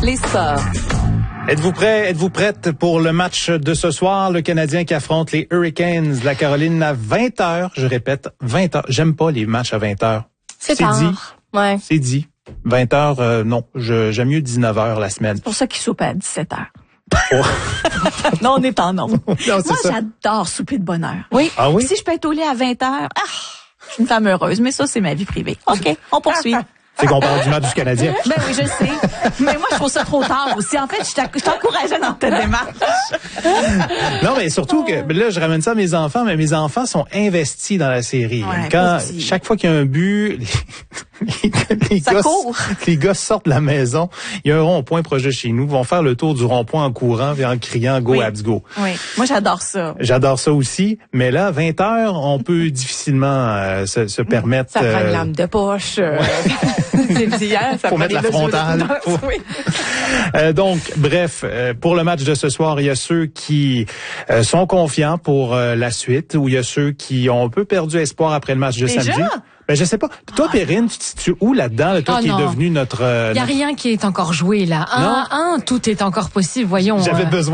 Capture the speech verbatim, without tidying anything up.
Les sports. Êtes-vous prêts? Êtes-vous prête pour le match de ce soir? Le Canadien qui affronte les Hurricanes de la Caroline à vingt heures. Je répète, vingt heures. J'aime pas les matchs à vingt heures. C'est, C'est tard. dit. Ouais. C'est dit. vingt heures, euh, non. Je, j'aime mieux dix-neuf heures la semaine. C'est pour ça qu'ils soupent à dix-sept heures. Oh. Non, on est en non. Non, c'est Moi, ça. j'adore souper de bonne heure. Oui. Ah oui? Si je peux être au lit à vingt heures, ah, je suis une femme heureuse, mais ça, c'est ma vie privée. OK, on poursuit. C'est qu'on parle du match du Canadien. Ben oui, je sais. Mais moi, je trouve ça trop tard aussi. En fait, je t'ac- je t'encourageais dans ta démarche. Non, mais surtout que là, je ramène ça à mes enfants, mais mes enfants sont investis dans la série. Ouais, Quand petit. chaque fois qu'il y a un but, les, les Ça gosses, court. les gosses sortent de la maison. Il y a un rond-point proche de chez nous. Vont faire le tour du rond-point en courant et en criant "Go Oui. Habs go". Oui, moi, j'adore ça. J'adore ça aussi, mais là, vingt heures, on peut difficilement euh, se, se permettre. Ça prend euh, une lampe de poche. Euh, c'est dit hier, ça Faut prend mettre des la mesures de frontale. prudence, Faut- oui. Euh, donc, bref, euh, pour le match de ce soir, il y a ceux qui euh, sont confiants pour euh, la suite, ou il y a ceux qui ont un peu perdu espoir après le match de Déjà? samedi. Ben, je sais pas. Toi, Perrine, tu te situes où là-dedans, là, toi Oh qui non. es devenu notre... euh, Il n'y a notre- rien qui est encore joué là. Un, un, tout est encore possible, voyons. J'avais euh, besoin